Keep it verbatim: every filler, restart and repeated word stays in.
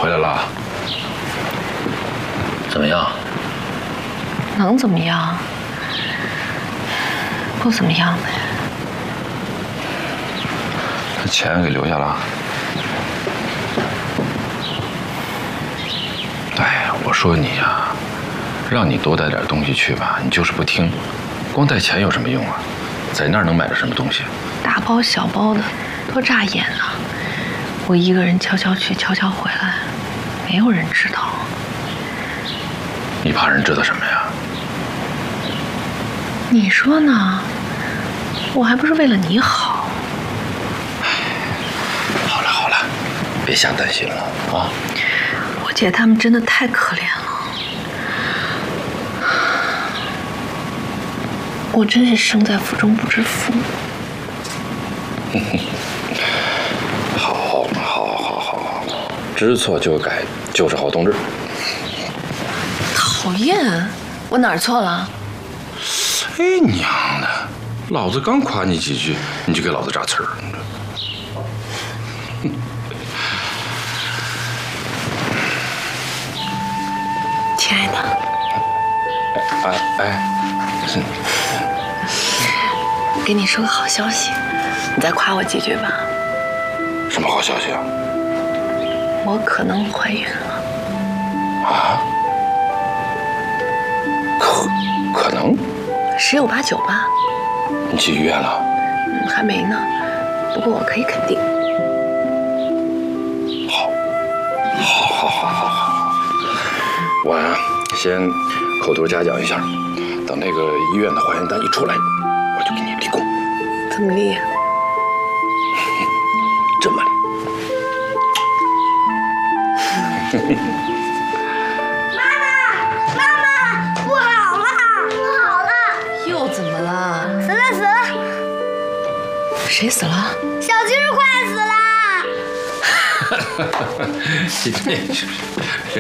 回来了，怎么样？ 能怎么样？不怎么样呗。 把钱给留下了。哎，我说你呀，让你多带点东西去吧，你就是不听。光带钱有什么用啊？在那儿能买着什么东西？ 大包小包的，多扎眼啊！我一个人悄悄去，悄悄回来，没有人知道。 你怕人知道什么呀？ 你说呢？我还不是为了你好。 好了好了，别瞎担心了啊！ 我姐他们真的太可怜了，我真是生在福中不知福。 好，好，好，好，好，知错就改就是好同志。 讨厌，我哪儿错了？ 哎娘的，老子刚夸你几句，你就给老子扎刺儿。 亲爱的， 哎哎， 给你说个好消息，你再夸我几句吧。 什么好消息啊？ 我可能怀孕了。 啊？可可能？ 十有八九吧。 你去医院了？ 嗯，还没呢，不过我可以肯定。 好，好，好，好，好，好。我呀，先口头嘉奖一下，等那个医院的化验单一出来，我就给你立功。 怎么立？ 这么立。 妈妈，妈妈，不好了，不好了！ 又怎么了？ 死了，死了！ 谁死了？ 小鸡儿快死了！ 你这是